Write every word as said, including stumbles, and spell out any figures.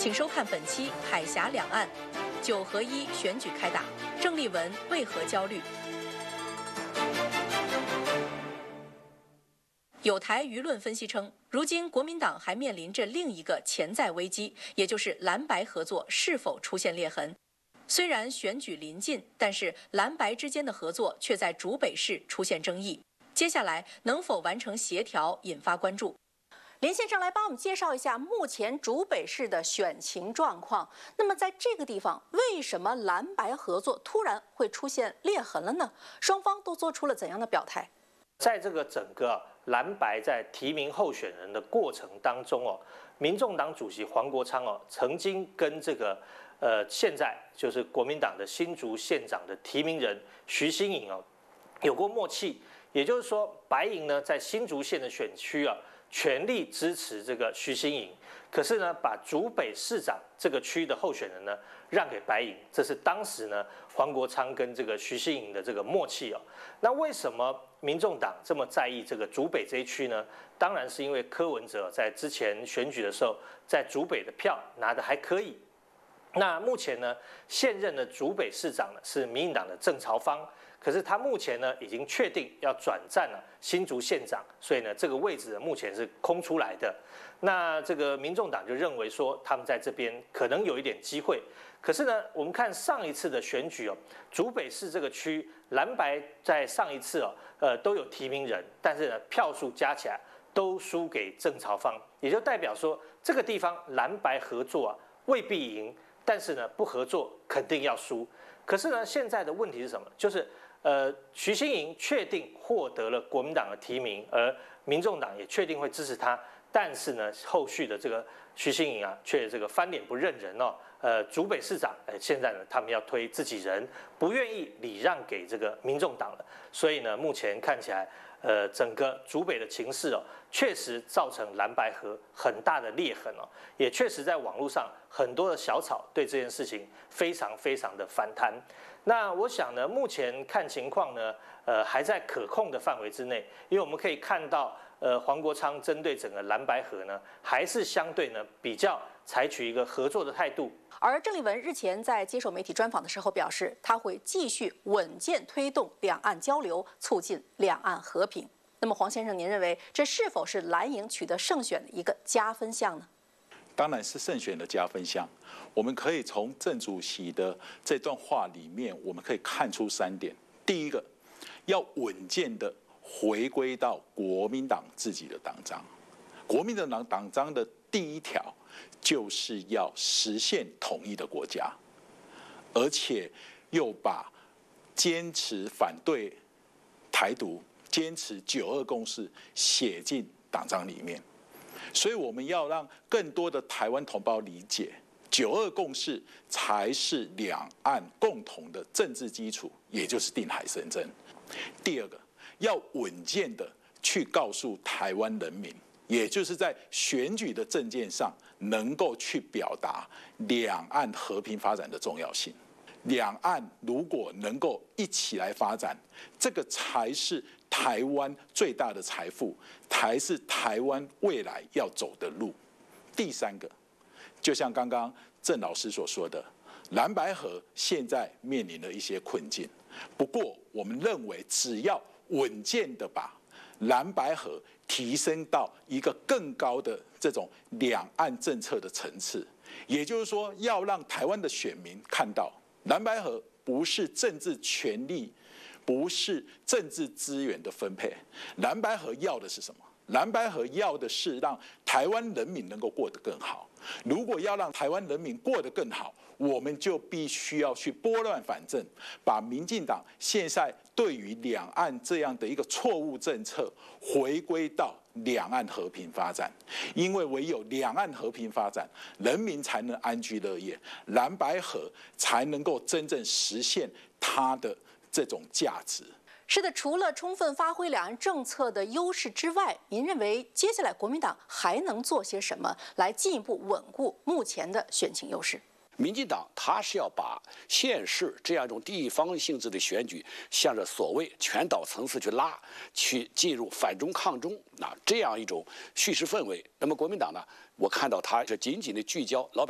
请收看本期《海峡两岸》，九合一选举开打，郑丽文为何焦虑？有台舆论分析称，如今国民党还面临着另一个潜在危机，也就是蓝白合作是否出现裂痕。虽然选举临近，但是蓝白之间的合作却在竹北市出现争议。接下来能否完成协调，引发关注。连线上来帮我们介绍一下目前竹北市的选情状况。那么在这个地方，为什么蓝白合作突然会出现裂痕了呢？双方都做出了怎样的表态？ 在这个整个蓝白在提名候选人的过程当中哦，民众党主席黄国昌哦，曾经跟这个呃现在就是国民党的新竹县长的提名人徐新颖哦有过默契，也就是说白营呢在新竹县的选区啊全力支持这个徐新颖，可是呢把竹北市长这个区的候选人呢让给白营，这是当时呢黄国昌跟这个徐新颖的这个默契哦。那为什么民众党这么在意这个竹北这一区呢？当然是因为柯文哲在之前选举的时候，在竹北的票拿得还可以。那目前呢，现任的竹北市长呢是民进党的郑朝芳，可是他目前呢已经确定要转战了新竹县长，所以呢这个位置呢目前是空出来的。那这个民众党就认为说他们在这边可能有一点机会。可是呢，我们看上一次的选举哦，竹北市这个区蓝白在上一次哦，呃都有提名人，但是呢票数加起来都输给郑朝芳，也就代表说这个地方蓝白合作啊未必赢，但是呢不合作肯定要输。可是呢现在的问题是什么？就是呃徐新颖确定获得了国民党的提名，而民众党也确定会支持他，但是呢后续的这个徐新颖啊却这个翻脸不认人哦。呃，竹北市长，呃，现在呢，他们要推自己人，不愿意礼让给这个民众党了，所以呢，目前看起来，呃，整个竹北的情势哦，确实造成蓝白合很大的裂痕哦，也确实在网络上很多的小草对这件事情非常非常的反弹。那我想呢，目前看情况呢，呃，还在可控的范围之内，因为我们可以看到，呃，黄国昌针对整个蓝白合呢，还是相对呢比较采取一个合作的态度。 而郑丽文日前在接受媒体专访的时候表示，他会继续稳健推动两岸交流，促进两岸和平。那么，黄先生，您认为这是否是蓝营取得胜选的一个加分项呢？ 当然是胜选的加分项。我们可以从郑主席的这段话里面，我们可以看出三点：第一个，要稳健的回归到国民党自己的党章。国民党党章的第一条就是要实现统一的国家，而且又把坚持反对台独、坚持九二共识写进党章里面。所以我们要让更多的台湾同胞理解，九二共识才是两岸共同的政治基础，也就是定海神针。第二个，要稳健的去告诉台湾人民，也就是在选举的政见上能够去表达两岸和平发展的重要性。两岸如果能够一起来发展，这个才是台湾最大的财富，才是台湾未来要走的路。第三个，就像刚刚郑老师所说的，蓝白合现在面临了一些困境，不过我们认为只要稳健的把蓝白合提升到一个更高的这种两岸政策的层次，也就是说，要让台湾的选民看到蓝白合不是政治权力，不是政治资源的分配，蓝白合要的是什么？蓝白合要的是让台湾人民能够过得更好。如果要让台湾人民过得更好，我们就必须要去拨乱反正，把民进党现在对于两岸这样的一个错误政策回归到两岸和平发展，因为唯有两岸和平发展，人民才能安居乐业，蓝白合才能够真正实现它的这种价值。 是的，除了充分发挥两岸政策的优势之外，您认为接下来国民党还能做些什么来进一步稳固目前的选情优势？ 民进党他是要把县市这样一种地方性质的选举，向着所谓全岛层次去拉，去进入反中抗中啊这样一种叙事氛围。那么国民党呢，我看到他是紧紧的聚焦老百姓。